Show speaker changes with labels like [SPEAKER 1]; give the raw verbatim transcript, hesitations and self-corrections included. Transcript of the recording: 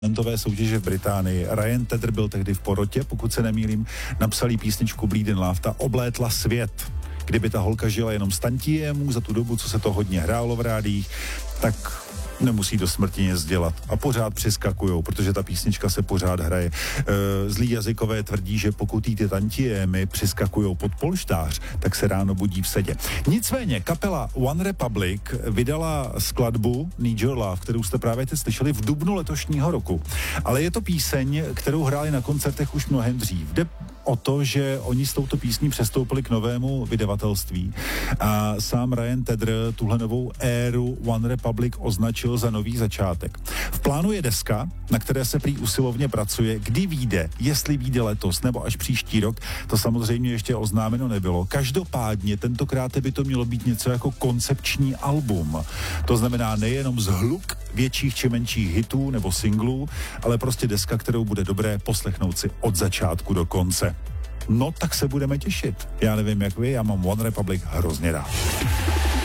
[SPEAKER 1] talentové soutěže v Británii. Ryan Tedder byl tehdy v porotě, pokud se nemýlím, napsal jí písničku Bleed in Love, ta oblétla svět. Kdyby ta holka žila jenom z tantiémů za tu dobu, co se to hodně hrálo v rádiích, tak nemusí do smrti nic dělat. A pořád přeskakujou, protože ta písnička se pořád hraje. E, zlí jazykové tvrdí, že pokud jí ty tantiémy přeskakujou pod polštář, tak se ráno budí v sedě. Nicméně kapela One Republic vydala skladbu Need Your Love, kterou jste právě teď slyšeli v dubnu letošního roku. Ale je to píseň, kterou hráli na koncertech už mnohem dřív. Jde o to, že oni s touto písní přestoupili k novému vydavatelství a sám Ryan Tedder tuhle novou éru One Republic označil za nový začátek. V plánu je deska, na které se prý usilovně pracuje. Kdy vyjde, jestli vyjde letos nebo až příští rok, to samozřejmě ještě oznámeno nebylo. Každopádně tentokrát by to mělo být něco jako koncepční album. To znamená nejenom zhluk větších či menších hitů nebo singlů, ale prostě deska, kterou bude dobré poslechnout si od začátku do konce. No tak se budeme těšit. Já nevím jak vy, já mám One Republic hrozně rád.